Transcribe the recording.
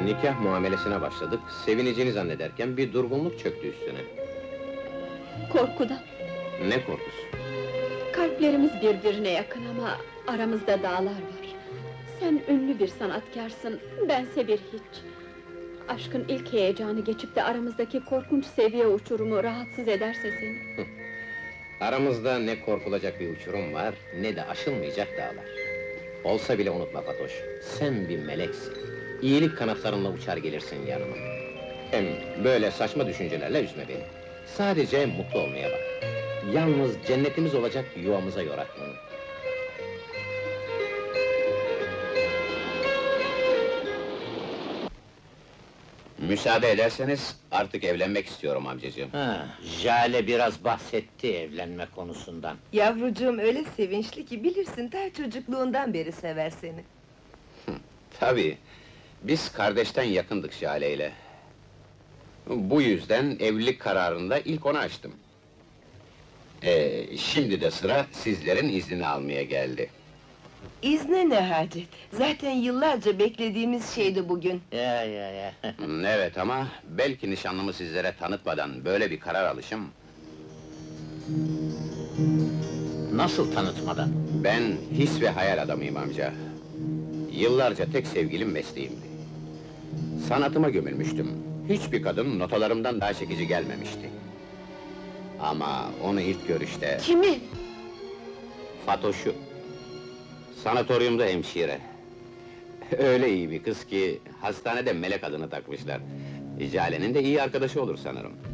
Nikah muamelesine başladık, sevineceğini zannederken bir durgunluk çöktü üstüne. Korkudan. Ne korkusu? Kalplerimiz birbirine yakın ama aramızda dağlar var. Sen ünlü bir sanatkarsın, bense bir hiç. Aşkın ilk heyecanı geçip de aramızdaki korkunç seviye uçurumu rahatsız ederse seni... Aramızda ne korkulacak bir uçurum var, ne de aşılmayacak dağlar. Olsa bile unutma Fatoş, sen bir meleksin. İyilik kanatlarınla uçar gelirsin yanıma. Hem böyle saçma düşüncelerle üzme beni. Sadece mutlu olmaya bak. Yalnız cennetimiz olacak yuvamıza yorak bunu. Müsaade ederseniz artık evlenmek istiyorum amcacığım. Jale biraz bahsetti evlenme konusundan. Yavrucuğum öyle sevinçli ki bilirsin, ta çocukluğundan beri sever seni. Tabii, biz kardeşten yakındık Jale ile. Bu yüzden evlilik kararında ilk onu açtım. Şimdi de sıra sizlerin iznini almaya geldi. İzne ne hacet? Zaten yıllarca beklediğimiz şeydi bugün. Ya. Evet ama belki nişanlımı sizlere tanıtmadan böyle bir karar alışım... Nasıl tanıtmadan? Ben his ve hayal adamıyım amca. Yıllarca tek sevgilim mesleğimdi. Sanatıma gömülmüştüm. Hiçbir kadın notalarımdan daha çekici gelmemişti. Ama onu ilk görüşte... Kimi? Fatoş'u. Sanatoryumda hemşire. Öyle iyi bir kız ki, hastanede Melek adını takmışlar. Jale'nin de iyi arkadaşı olur sanırım.